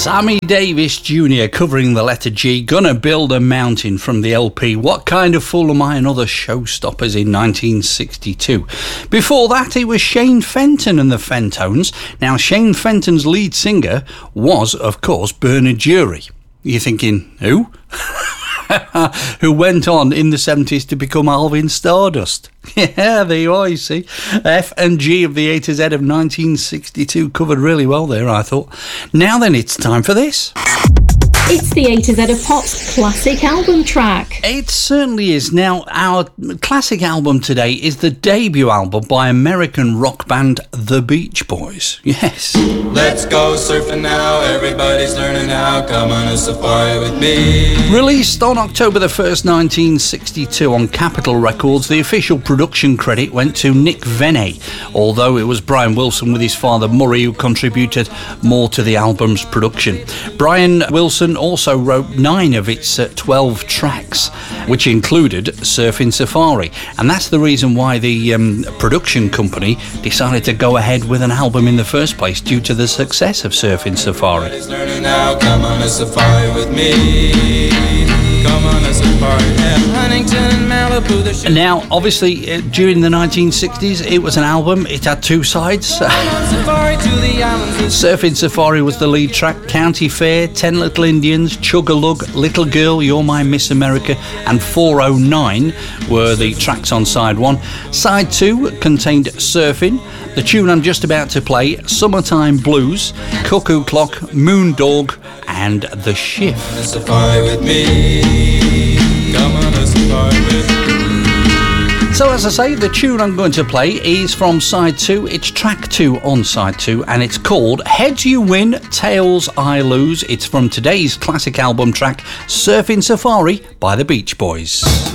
Sammy Davis Jr. covering the letter G, Gonna Build a Mountain from the LP What Kind of Fool Am I and Other Showstoppers in 1962. Before that, it was Shane Fenton and the Fentones. Now, Shane Fenton's lead singer was, of course, Bernard Jury. You're thinking, who? Who went on in the 70s to become Alvin Stardust. Yeah, there you are, you see. F and G of the A to Z of 1962 covered really well there, I thought. Now then, it's time for this. It's the A to Z of Pop's classic album track. It certainly is. Now, our classic album today is the debut album by American rock band The Beach Boys. Yes. Let's go surfing now, everybody's learning how, come on a safari with me. Released on October the 1st, 1962 on Capitol Records, the official production credit went to Nick Vene, although it was Brian Wilson with his father Murray who contributed more to the album's production. Brian Wilson also wrote 9 of its 12 tracks, which included Surfing Safari, and that's the reason why the production company decided to go ahead with an album in the first place, due to the success of Surfing Safari. Now, come on a safari with me. Come on a safari, yeah. Huntington, Malibu, Now, obviously, during the 1960s, it was an album. It had 2 sides. Surfing Safari was the lead track. County Fair, 10 Little Indians, Chug-a-Lug, Little Girl, You're My Miss America, and 409 were the tracks on side 1. Side 2 contained Surfing, the tune I'm just about to play, Summertime Blues, Cuckoo Clock, Moondog, and The Shift. Safari with me. Come on a safari with me. So as I say, the tune I'm going to play is from side 2. It's track 2 on side 2, and it's called Heads You Win, Tails I Lose. It's from today's classic album track, Surfing Safari by the Beach Boys.